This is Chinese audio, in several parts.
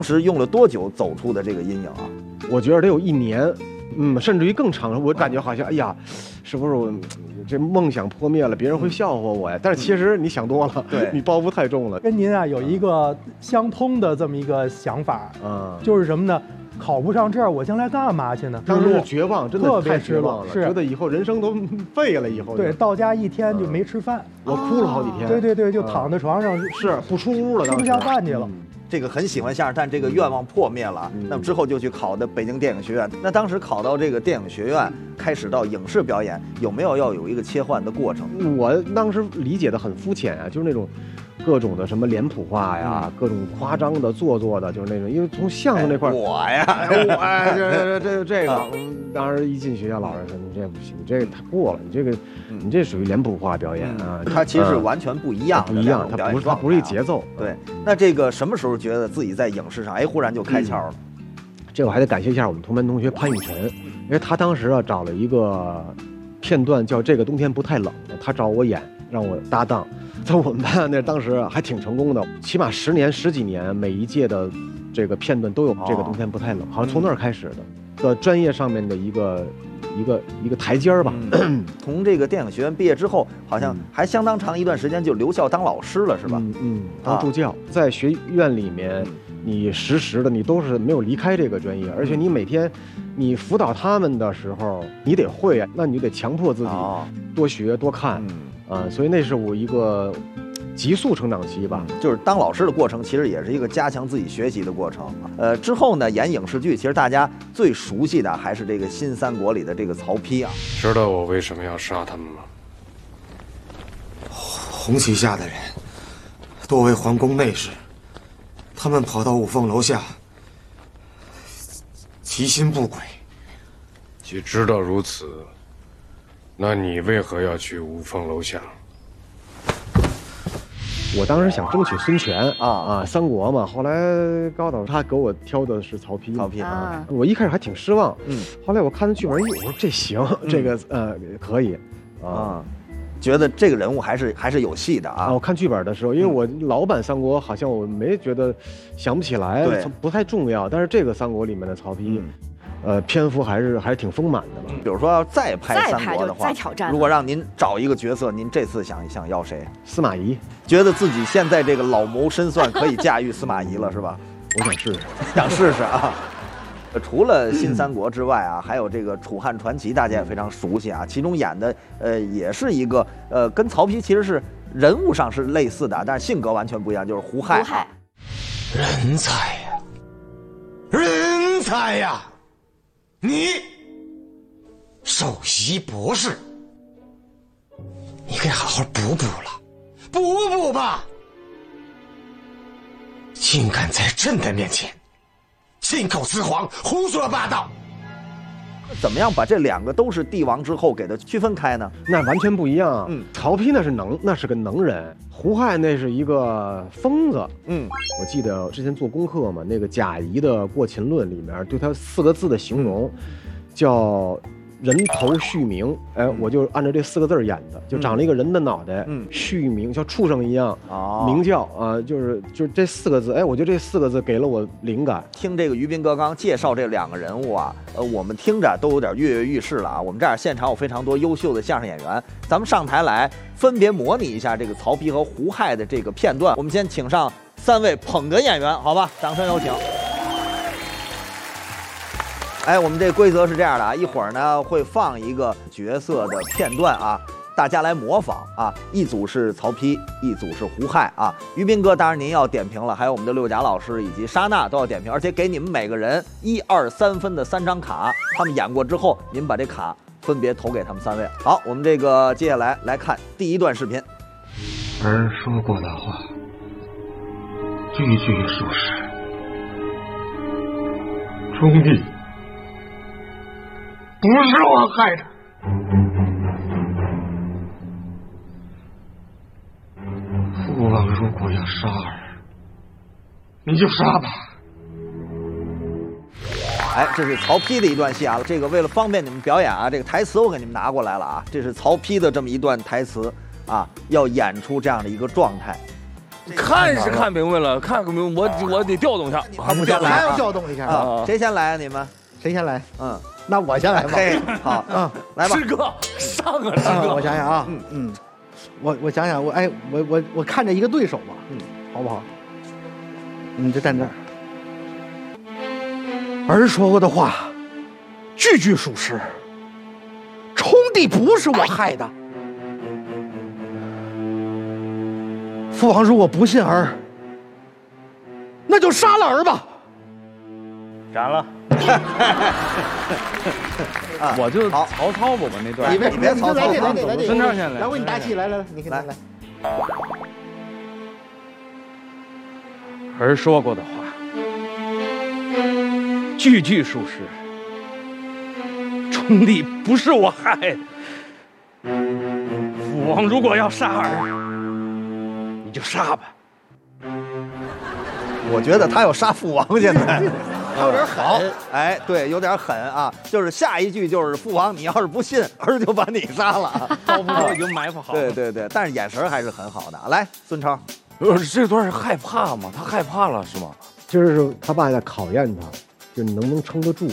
时用了多久走出的这个阴影啊？ 我觉得得有1年，甚至于更长。我感觉好像，哎呀，是不是我这梦想破灭了，别人会笑话我呀？但是其实你想多了， 对， 你包袱太重了。 跟您啊有一个相通的这么一个想法，就是什么呢？考不上这儿，我将来干嘛去呢？ 当时是绝望，真的特别太绝望了，觉得以后人生都废了。以后对，到家一天就没吃饭， 我哭了好几天。 对，就躺在床上， 是不出屋了， 吃不下饭去了。 这个很喜欢相声，但这个愿望破灭了。那么之后就去考的北京电影学院。那当时考到这个电影学院，开始到影视表演，有没有要有一个切换的过程？ 我当时理解的很肤浅啊，就是那种各种的什么脸谱化呀，各种夸张的、做作的，就是那种。因为从相声那块， 我呀， 这个，当时一进学校，老师说你这不行，你这个太过了，你这属于脸谱化表演啊。 它其实是完全不一样的， 不一样，它不是一节奏。 对，那这个什么时候觉得自己在影视上，忽然就开窍了？ 这我还得感谢一下我们同班同学潘雨辰，因为他当时啊找了一个片段叫《这个冬天不太冷》，他找我演，让我搭档。在我们班那当时还挺成功的，起码10年10几年，每一届的这个片段都有这个冬天不太冷，好像从那儿开始的专业上面的一个台阶儿吧。 从这个电影学院毕业之后，好像还相当长一段时间就留校当老师了，是吧？ 当助教，在学院里面，你实时的你都是没有离开这个专业，而且你每天你辅导他们的时候，你得会啊，那你就得强迫自己多学多看。所以那是我一个急速成长期吧。 就是当老师的过程，其实也是一个加强自己学习的过程。之后呢，演影视剧，其实大家最熟悉的还是这个新三国里的这个曹丕啊。 知道我为什么要杀他们吗？ 红旗下的人多为皇宫内侍，他们跑到五凤楼下，其心不轨。 既知道如此，那你为何要去五凤楼下？ 我当时想争取孙权三国嘛。后来高导他给我挑的是曹丕。我一开始还挺失望，后来我看剧本，我说这行，这个可以觉得这个人物还是有戏的啊。 我看剧本的时候，因为我老版三国好像我没觉得想不起来，不太重要，但是这个三国里面的曹丕。篇幅还是挺丰满的吧。 比如说要再拍三国的话， 再挑战， 如果让您找一个角色，您这次想要谁？ 司马懿， 觉得自己现在这个老谋深算可以驾驭司马懿了，是吧？ 我想试试， 想试试啊。除了新三国之外啊，还有这个楚汉传奇，大家也非常熟悉啊。其中演的也是一个跟曹丕其实是人物上是类似的，但是性格完全不一样，就是胡亥。 人才呀，人才呀！你首席博士，你该好好补补了，补吧！竟敢在朕的面前信口雌黄，胡说八道！ 怎么样把这两个都是帝王之后给它区分开呢？ 那完全不一样。曹丕那是个能人，胡亥那是一个疯子。我记得之前做功课嘛，那个贾谊的《过秦论》里面对他4个字的形容，叫人头须明。我就按照这4个字演的，就长了一个人的脑袋，须明像畜生一样，鸣叫就是这4个字。我觉得这4个字给了我灵感。 听这个于斌哥刚介绍这2个人物啊，我们听着都有点跃跃欲试了啊。我们这儿现场有非常多优秀的相声演员，咱们上台来分别模拟一下这个曹丕和胡亥的这个片段。我们先请上3位捧哏演员，好吧，掌声有请。我们这规则是这样的啊，一会儿呢会放一个角色的片段啊，大家来模仿啊。一组是曹丕，一组是胡亥啊。于斌哥，当然您要点评了，还有我们的六甲老师以及莎娜都要点评，而且给你们每个人1、2、3分的3张卡，他们演过之后，您把这卡分别投给他们3位。好，我们这个接下来来看第一段视频。 儿说过的话，句句属实。兄弟，不是我害的。父王如果要杀儿，你就杀吧。 这是曹丕的一段戏啊。这个为了方便你们表演啊，这个台词我给你们拿过来了啊。这是曹丕的这么一段台词啊，要演出这样的一个状态。 看是看明白了，看明白我得调动一下， 还要调动一下啊！谁先来啊？你们谁先来？ 嗯， 那我先来吧。 好，来吧， 师哥上啊，师哥， 我想想啊，我想想，我看着一个对手吧，好不好？你就站这儿。儿说过的话，句句属实。冲帝不是我害的。父王如果不信儿，那就杀了儿吧。 斩了。我就曹操吧，我那段。 你别曹操， 孙超先来。 来，我给你打气，来，你来。 儿说过的话，句句属实。冲帝不是我害的。父王如果要杀儿，你就杀吧。 我觉得他要杀父王，现在他有点狠。 哎，对，有点狠啊！就是下一句就是父王，你要是不信，儿就把你杀了。 高不高已经埋伏好了。 对，但是眼神还是很好的。来，孙超， 这段是害怕吗？他害怕了是吗？ 今儿是他爸在考验他，就你能不能撑得住。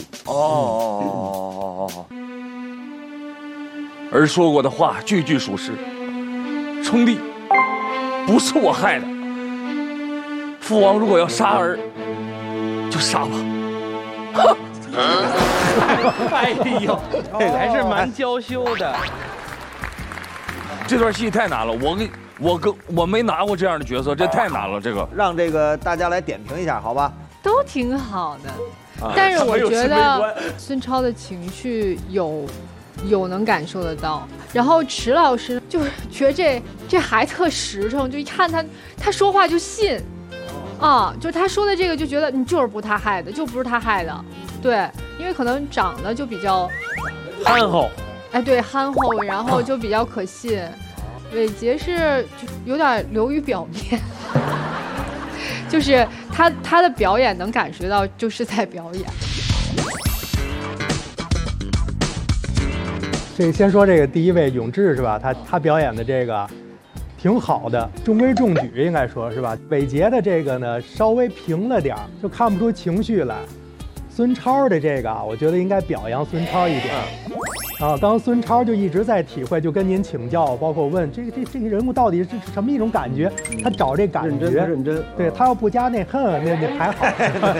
儿说过的话句句属实，冲帝不是我害的。父王如果要杀儿，就杀吧。 哎呦，这还是蛮娇羞的。 这段戏太难了，我没拿过这样的角色，这太难了。这个让这个大家来点评一下，好吧？ 都挺好的，但是我觉得孙超的情绪有能感受得到，然后池老师就是觉得这孩子特实诚，就一看他说话就信。就他说的这个，就觉得你就是不是他害的，就不是他害的，对，因为可能长得就比较憨厚， 哎，对，憨厚，然后就比较可信。伟杰是就有点流于表面，就是他的表演能感觉到就是在表演。 这个先说这个第一位永志是吧？他表演的这个。挺好的，中规中矩，应该说是吧？伟杰的这个呢，稍微平了点儿，就看不出情绪来。孙超的这个啊，我觉得应该表扬孙超一点。刚刚孙超就一直在体会，就跟您请教，包括问这个人物到底是什么一种感觉？他找这感觉， 认真。 对他要不加那恨，那还好。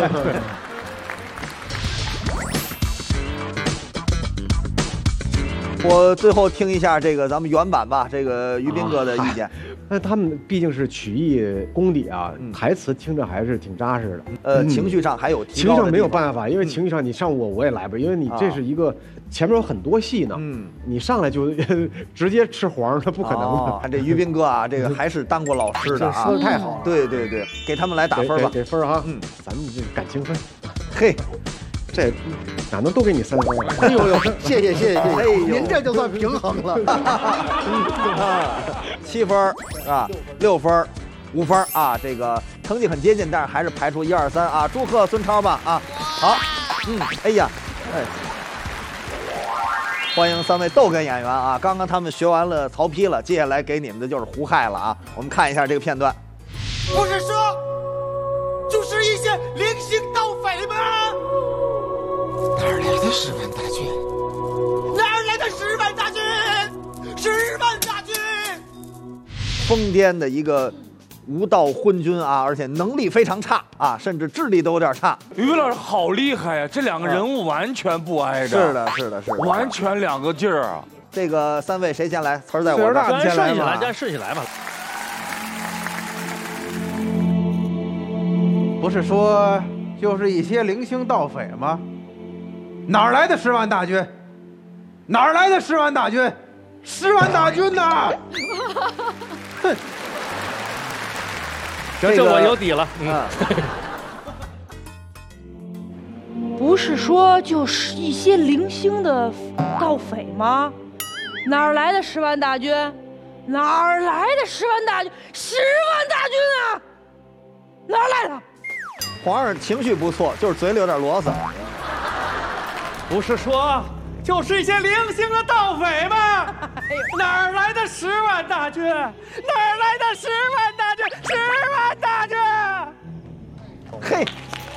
我最后听一下这个咱们原版吧，这个于斌哥的意见。 那他们毕竟是曲艺功底啊，台词听着还是挺扎实的。情绪上还有提高的地方。 情绪上没有办法，因为情绪上你上我也来不，因为你这是一个前面有很多戏呢，你上来就直接吃黄，那不可能的。 看这于斌哥啊，这个还是当过老师的啊， 说的太好了。 对，给他们来打分吧， 给分哈。咱们这感情分。 嘿。 这哪能都给你3分啊？ 哎呦，谢谢，哎，您这就算平衡了。 7分啊，6分，5分啊，这个成绩很接近，但是还是排出1、2、3啊，祝贺孙超吧啊！好，哎呀，欢迎3位逗哏演员啊！刚刚他们学完了曹丕了，接下来给你们的就是胡亥了啊！我们看一下这个片段。 不是说，就是一些零星盗匪吗？哪儿来的10万大军？哪儿来的10万大军？10万大军！ 疯癫的一个无道昏君啊，而且能力非常差啊，甚至智力都有点差。 于老师好厉害呀，这2个人物完全不挨着。 是的， 完全2个劲儿啊。 这个3位谁先来？词儿在我这儿， 咱顺起来吧。 不是说就是一些零星盗匪吗？哪儿来的10万大军？哪儿来的10万大军？10万大军呐！哼， 这我有底了。 不是说就是一些零星的盗匪吗？哪儿来的10万大军？哪儿来的10万大军？10万大军啊！哪儿来的？ 皇上情绪不错，就是嘴里有点啰嗦。 不是说就是一些零星的盗匪吗？哪儿来的10万大军？哪儿来的10万大军 10万大军。 嘿。